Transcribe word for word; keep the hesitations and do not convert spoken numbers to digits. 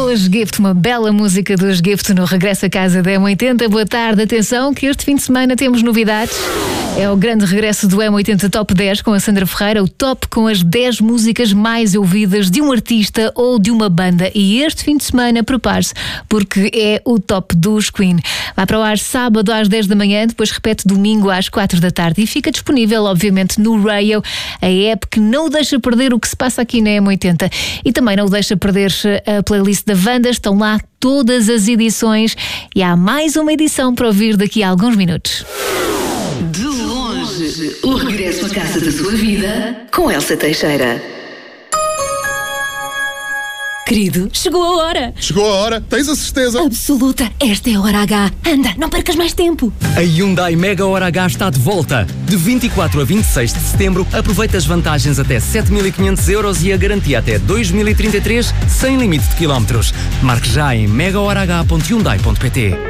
Os Gift, uma bela música dos Gift no Regresso a Casa da M oitenta. Boa tarde, atenção que este fim de semana temos novidades. É o grande regresso do M oitenta Top dez com a Sandra Ferreira, o top com as dez músicas mais ouvidas de um artista ou de uma banda. E este fim de semana, prepare-se, porque é o top dos Queen. Vai para o ar sábado às dez da manhã, depois repete domingo às quatro da tarde e fica disponível, obviamente, no Radio, a app que não o deixa perder o que se passa aqui na M oitenta. E também não o deixa perder a playlist da Wanda, estão lá todas as edições e há mais uma edição para ouvir daqui a alguns minutos. De longe, o regresso à casa da sua vida com Elsa Teixeira. Querido, chegou a hora. Chegou a hora, tens a certeza? Absoluta, esta é a Hora H. Anda, não percas mais tempo. A Hyundai Mega Hora H está de volta. De vinte e quatro a vinte e seis de setembro, aproveita as vantagens até sete mil e quinhentos euros e a garantia até dois mil e trinta e três, sem limite de quilómetros. Marque já em mega hora h ponto hyundai ponto pt.